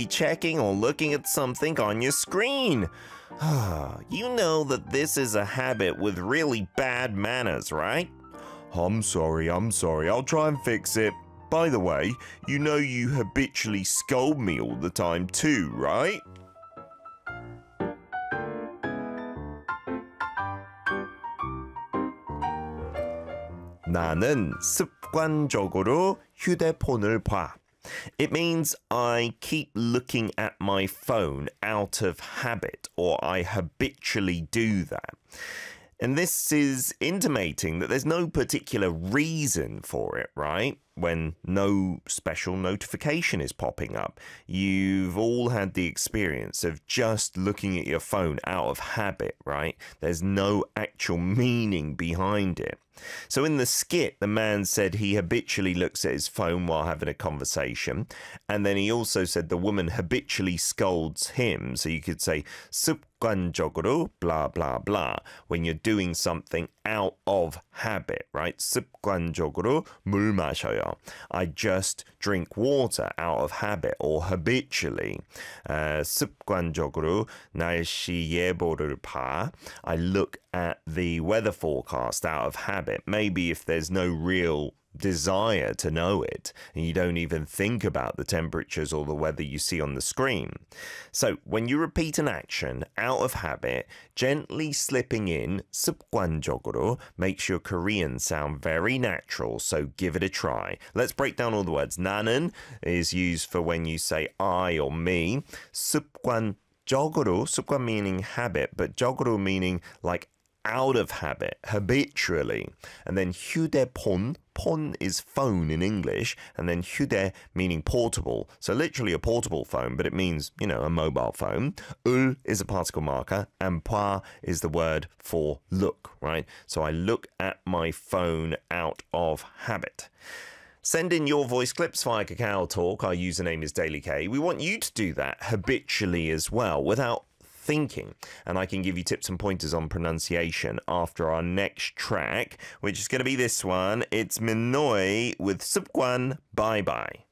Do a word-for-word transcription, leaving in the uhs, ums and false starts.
checking or looking at something on your screen. You know that this is a habit with really bad manners, right? I'm sorry, I'm sorry. I'll try and fix it. By the way, you know you habitually scold me all the time too, right? 나는 습관적으로 휴대폰을 봐. It means I keep looking at my phone out of habit, or I habitually do that. And this is intimating that there's no particular reason for it, right? When no special notification is popping up. You've all had the experience of just looking at your phone out of habit, right? There's no actual meaning behind it. So in the skit, the man said he habitually looks at his phone while having a conversation. And then he also said the woman habitually scolds him. So you could say 습관적으로 blah, blah, blah when you're doing something out of habit, right? 습관적으로 물 마셔요. I just drink water out of habit or habitually. Uh, 습관적으로 날씨 예보를 봐. I look at the weather forecast out of habit. Maybe if there's no real desire to know it and you don't even think about the temperatures or the weather you see on the screen. So when you repeat an action out of habit, gently slipping in 습관적으로 makes your Korean sound very natural, so give it a try. Let's break down all the words. 나는 is used for when you say I or me. 습관적으로, 습관 meaning habit, but 적으로 meaning like out of habit, habitually. And then 휴대폰, 폰 is phone in English, and then 휴대 meaning portable. So literally a portable phone, but it means, you know, a mobile phone. 을 is a particle marker, and 봐 is the word for look, right? So I look at my phone out of habit. Send in your voice clips via Kakao Talk. Our username is Daily K. We want you to do that habitually as well, without thinking, and I can give you tips and pointers on pronunciation after our next track, which is going to be this one. It's Minoi with 습관. Bye bye.